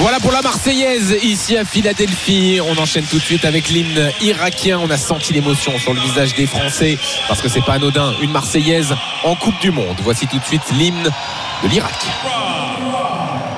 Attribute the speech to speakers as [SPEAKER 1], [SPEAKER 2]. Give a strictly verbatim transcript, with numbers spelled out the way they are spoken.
[SPEAKER 1] Voilà pour la Marseillaise ici à Philadelphie. On enchaîne tout de suite avec l'hymne irakien. On a senti l'émotion sur le visage des Français parce que c'est pas anodin, une Marseillaise en Coupe du Monde. Voici tout de suite l'hymne de l'Irak.